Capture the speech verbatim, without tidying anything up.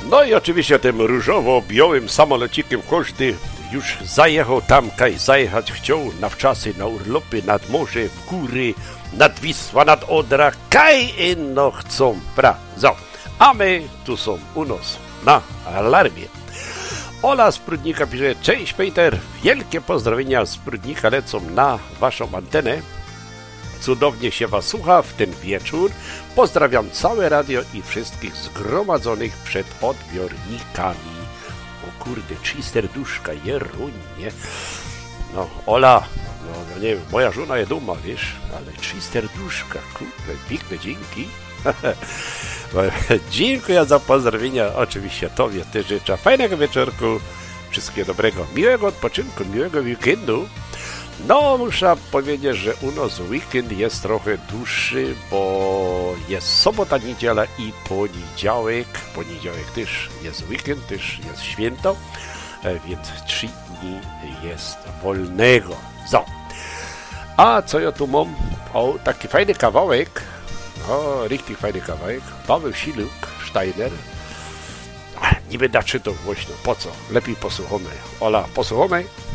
No i oczywiście tym różowo-białym samolocikiem każdy już zajechał tam, kaj zajechać chciał, na wczasy, na urlopy, nad morze, w góry, nad Wisła, nad Odra, kaj inno chcą, prawda? A my tu są u nas, na alarmie. Ola z Prudnika pisze, cześć Peter, wielkie pozdrowienia z Prudnika lecą na waszą antenę. Cudownie się was słucha w ten wieczór. Pozdrawiam całe radio i wszystkich zgromadzonych przed odbiornikami. O kurde, trzy serduszka, jerunie. No, Ola, no, no nie wiem, moja żona jest duma, wiesz, ale trzy serduszka, kurde, piękne, dzięki. Dziękuję za pozdrowienia, oczywiście tobie też życzę fajnego wieczorku, wszystkiego dobrego, miłego odpoczynku, miłego weekendu. No, muszę powiedzieć, że u nas weekend jest trochę dłuższy, bo jest sobota, niedziela i poniedziałek. Poniedziałek też jest weekend, też jest święto, więc trzy dni jest wolnego. So. A co ja tu mam? O, taki fajny kawałek. O, richtig fajny kawałek. Paweł Siluk, Steiner. A, nie będę czytał głośno. Po co? Lepiej posłuchamy. Ola, posłuchamy.